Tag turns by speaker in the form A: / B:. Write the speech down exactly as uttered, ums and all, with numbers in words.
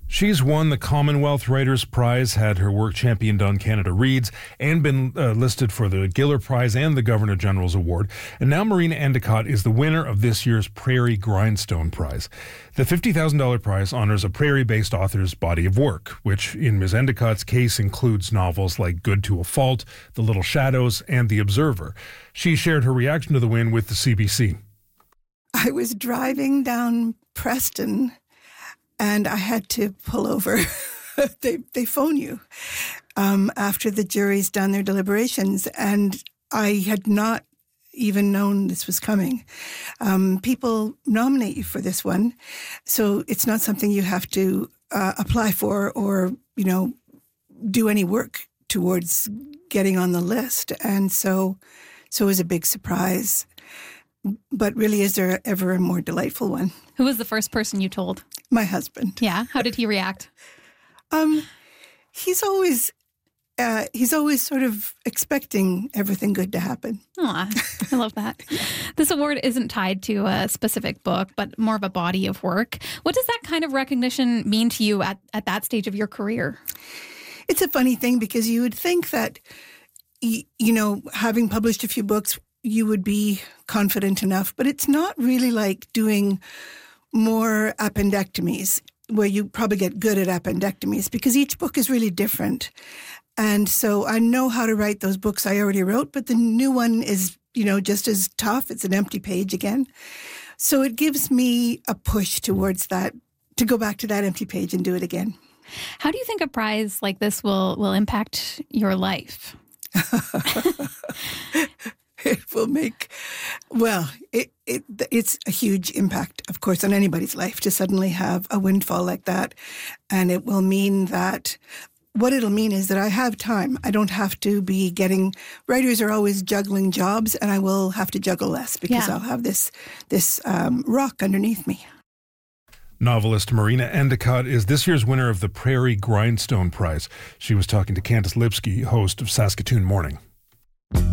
A: She's won the Commonwealth Writers' Prize, had her work championed on Canada Reads, and been uh, listed for the Giller Prize and the Governor-General's Award. And now Marina Endicott is the winner of this year's Prairie Grindstone Prize. The fifty thousand dollars prize honors a prairie-based author's body of work, which in Miz Endicott's case includes novels like Good to a Fault, The Little Shadows, and The Observer. She shared her reaction to the win with the C B C.
B: I was driving down Preston and I had to pull over. they they phone you um, after the jury's done their deliberations, and I had not even known this was coming. Um, people nominate you for this one, so it's not something you have to uh, apply for or, you know, do any work towards getting on the list. And so, so it was a big surprise. But really, is there ever a more delightful one?
C: Who was the first person you told?
B: My husband.
C: Yeah. How did he react?
B: Um, he's always, uh, he's always sort of expecting everything good to happen.
C: Aw, I love that. This award isn't tied to a specific book, but more of a body of work. What does that kind of recognition mean to you at, at that stage of your career?
B: It's a funny thing because you would think that, you know, having published a few books, you would be confident enough, but it's not really like doing more appendectomies where you probably get good at appendectomies because each book is really different. And so I know how to write those books I already wrote, but the new one is, you know, just as tough. It's an empty page again. So it gives me a push towards that, to go back to that empty page and do it again.
C: How do you think a prize like this will, will impact your life?
B: It will make, well, it, it it's a huge impact, of course, on anybody's life to suddenly have a windfall like that. And it will mean that, what it'll mean is that I have time. I don't have to be getting, writers are always juggling jobs, and I will have to juggle less because yeah. I'll have this, this um, rock underneath me.
A: Novelist Marina Endicott is this year's winner of the Prairie Grindstone Prize. She was talking to Candice Lipsky, host of Saskatoon Morning.